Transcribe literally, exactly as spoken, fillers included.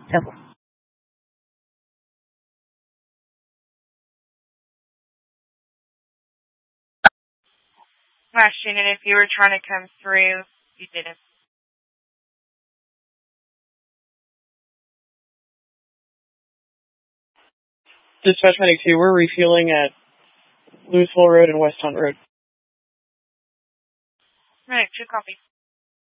So. Question, and if you were trying to come through, you didn't. Dispatch Medic two, we're refueling at Louisville Road and West Hunt Road. Medic two, copy.